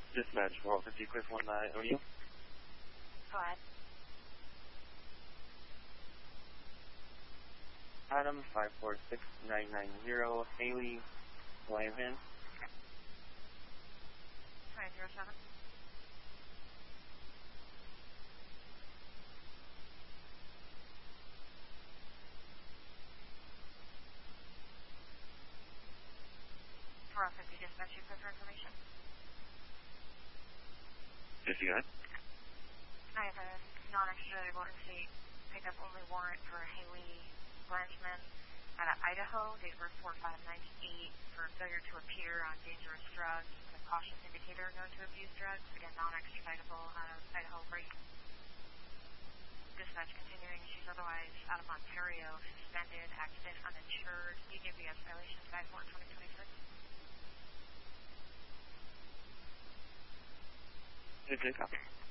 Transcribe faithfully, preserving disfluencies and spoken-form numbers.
Dispatch four fifty, Cliff one nine, O'Neill. Go ahead. Adam five four six nine nine zero, Haley, Wyman. nine zero seven. four fifty dispatch, you for information. Yes, you got it. I have a non-extradited emergency pickup only warrant for Haley Blanchman out of Idaho. Date of birth four five ninety-eight for failure to appear on dangerous drugs with a cautious indicator known to abuse drugs. Again, non-extraditable out of Idaho. Break. Dispatch continuing. She's otherwise out of Ontario, suspended, accident, uninsured, E J B S violation five four twenty twenty-six. Good, good, copy.